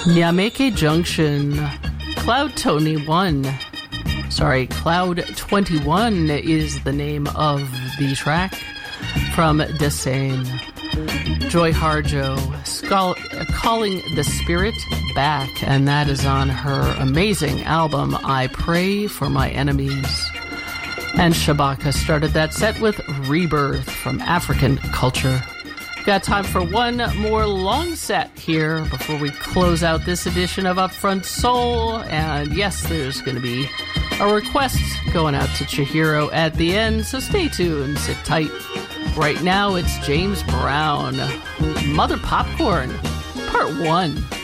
Nyameke Junction, Cloud 21 is the name of the track from Desane. Joy Harjo, Calling the Spirit Back, and that is on her amazing album, I Pray for My Enemies. And Shabaka started that set with Rebirth from African Culture. Got time for one more long set here before we close out this edition of Upfront Soul. And yes, there's going to be a request going out to Chihiro at the end, so stay tuned, sit tight. Right now, it's James Brown, Mother Popcorn, Part 1.